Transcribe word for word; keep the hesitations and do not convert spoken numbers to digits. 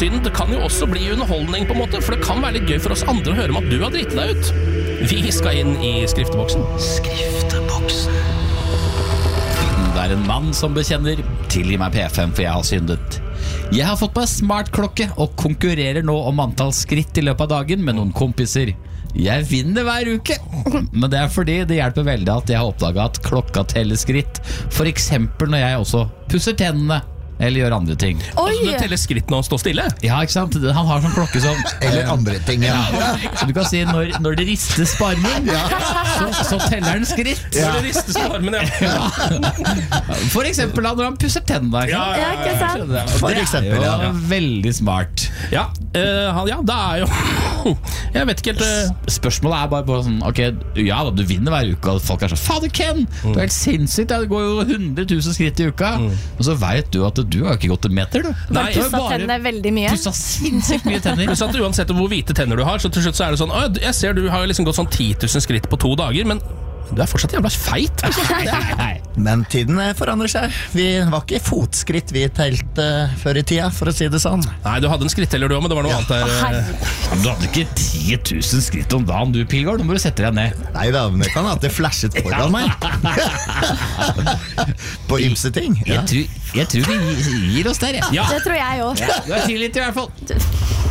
synd kan jo også bli underholdning på en måte, for det kan være litt gøy for oss andre å høre om at du har dritten deg ut. Vi skal inn i skrifteboksen. Skrifteboksen. Det er en mann som bekjenner: tilgi meg P fem, for jeg har syndet. Jeg har fått meg smartklokke og konkurrerer nå om antall skritt i løpet av dagen med noen kompiser. Jeg vinner hver uke, men det er fordi det hjelper veldig at jeg har oppdaget at klokka teller skritt. For eksempel når jeg også pusser tennene eller gjør andre ting. Altså, du teller skrittene og står stille? Ja, ikke sant? Han har sånn klokke som Eller andre ting, ja. Så du kan si når, når det rister sparmen, ja. så, så teller den skritt. Ja. Når det rister sparmen, ja. Ja. For eksempel når han pusser tennene. Ja, ja, ikke sant? Det er jo ja, ja. veldig smart. Ja, uh, ja, det er jo jeg vet ikke helt uh... Spørsmålet er bare på sånn, ok, ja da, du vinner hver uke, og folk er sånn, fader Ken, mm. du er helt sinnssykt, det går jo hundre tusen skritt i uka, mm. og så vet du at du har ikke gått en meter, du. Nei, du har pusset tennene veldig mye. Pusset sinnssykt mye tenner. Pluss at uansett hvor hvite tenner du har, så til slutt så er det sånn, jeg ser du har liksom gått sånn ti tusen skritt på to dager, men du er fortsatt jævla feit. Men tiden forandrer seg. Vi var ikke fotskritt vi telte før i tida, for å si det sånn. Nei, du hadde en skritteller du også, men det var noe ja. annet der. Du hadde ikke ti tusen skritt om dagen, du, Pilgaard. Nå må du sette deg ned. Nei da, men det kan ha at det flashet foran meg. På ymse ting. Ja. Jeg, tror, jeg tror vi gir oss der, ja. ja. Det tror jeg også. Ja, du er tidlig til i hvert fall.